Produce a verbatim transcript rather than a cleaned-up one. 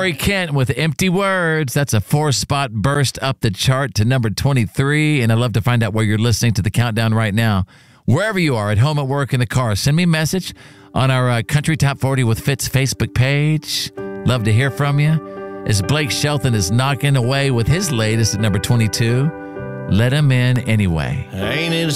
Corey Kent with Empty Words. That's a four-spot burst up the chart to number twenty-three, and I'd love to find out where you're listening to the countdown right now. Wherever you are, at home, at work, in the car, send me a message on our uh, Country Top forty with Fitz Facebook page. Love to hear from you. As Blake Shelton is knocking away with his latest at number twenty-two, Let Him In Anyway. Ain't it